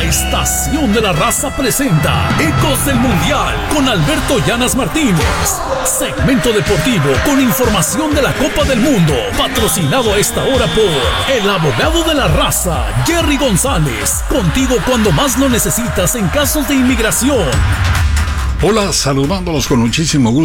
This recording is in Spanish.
Estación de la Raza presenta Ecos del Mundial con Alberto Llanas Martínez. Segmento deportivo con información de la Copa del Mundo. Patrocinado a esta hora por el abogado de la raza, Jerry González. Contigo cuando más lo necesitas en casos de inmigración. Hola, saludándolos con muchísimo gusto.